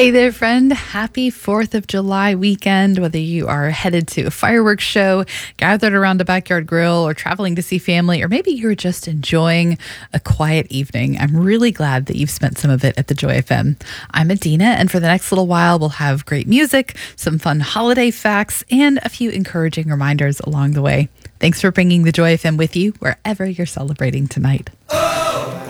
Hey there, friend. Happy 4th of July weekend. Whether you are headed to a fireworks show, gathered around a backyard grill, or traveling to see family, or maybe you're just enjoying a quiet evening, I'm really glad that you've spent some of it at the Joy FM. I'm Adina, and for the next little while, we'll have great music, some fun holiday facts, and a few encouraging reminders along the way. Thanks for bringing the Joy FM with you wherever you're celebrating tonight.